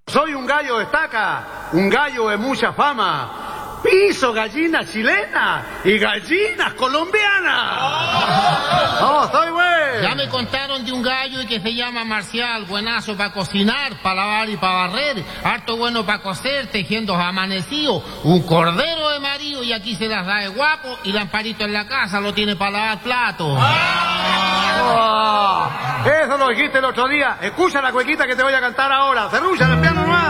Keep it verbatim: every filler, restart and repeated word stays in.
Soy un gallo de estaca, un gallo de mucha fama. Piso gallinas chilenas y gallinas colombianas. ¡Oh, soy güey! Ya me contaron de un gallo y que se llama Marcial, buenazo para cocinar, para lavar y para barrer, harto bueno para coser, tejiendo amanecidos, un cordero de marido y aquí se las da de guapo y Lamparito en la casa lo tiene para lavar platos. Oh, eso lo dijiste el otro día. Escucha la cuequita que te voy a cantar ahora. Cerrucha el piano nomás.